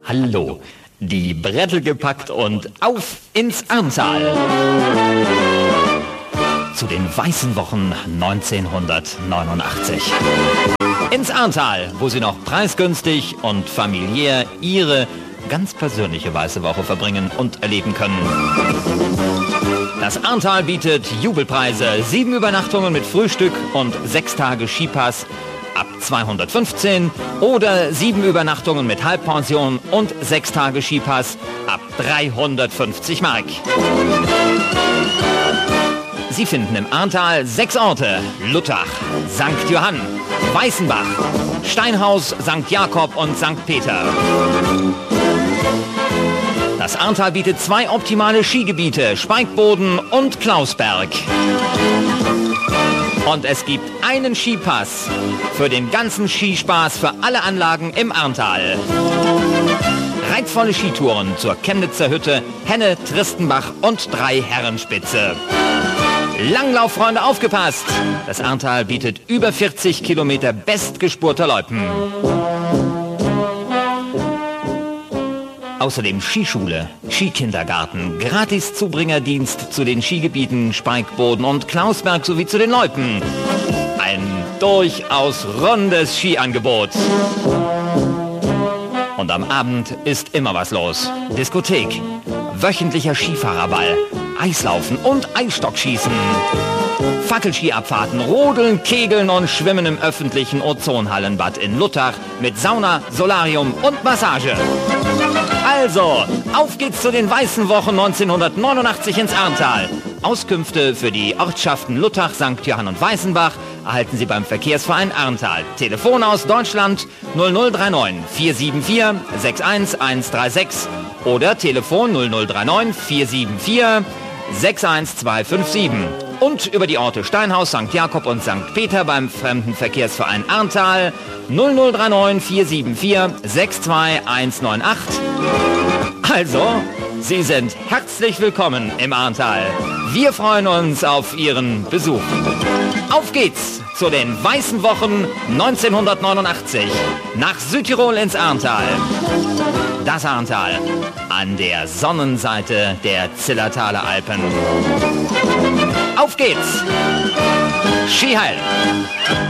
Hallo, die Brettel gepackt und auf ins Arntal. Zu den weißen Wochen 1989. Ins Arntal, wo Sie noch preisgünstig und familiär Ihre ganz persönliche weiße Woche verbringen und erleben können. Das Arntal bietet Jubelpreise, 7 Übernachtungen mit Frühstück und 6 Tage Skipass ab 215 oder 7 Übernachtungen mit Halbpension und 6 Tage Skipass ab 350 Mark. Sie finden im Arntal 6 Orte: Luttach, St. Johann, Weißenbach, Steinhaus, St. Jakob und St. Peter. Das Arntal bietet 2 optimale Skigebiete, Speikboden und Klausberg. Und es gibt einen Skipass für den ganzen Skispaß für alle Anlagen im Arntal. Reizvolle Skitouren zur Chemnitzer Hütte, Henne, Tristenbach und 3 Herrenspitze. Langlauffreunde, aufgepasst! Das Arntal bietet über 40 Kilometer bestgespurter Loipen. Außerdem Skischule, Skikindergarten, Gratis-Zubringerdienst zu den Skigebieten Speikboden und Klausberg sowie zu den Loipen. Ein durchaus rundes Skiangebot. Und am Abend ist immer was los. Diskothek, wöchentlicher Skifahrerball, Eislaufen und Eisstockschießen. Fackelskiabfahrten, Rodeln, Kegeln und Schwimmen im öffentlichen Ozonhallenbad in Luttach mit Sauna, Solarium und Massage. Also, auf geht's zu den weißen Wochen 1989 ins Arntal. Auskünfte für die Ortschaften Luttach, St. Johann und Weißenbach erhalten Sie beim Verkehrsverein Arntal. Telefon aus Deutschland 0039 474 61136 oder Telefon 0039 474 61257. Und über die Orte Steinhaus, St. Jakob und St. Peter beim Fremdenverkehrsverein Arntal 0039 474 62198. Also, Sie sind herzlich willkommen im Arntal. Wir freuen uns auf Ihren Besuch. Auf geht's zu den weißen Wochen 1989 nach Südtirol ins Arntal. Das Arntal an der Sonnenseite der Zillertaler Alpen. Auf geht's! Ski heil!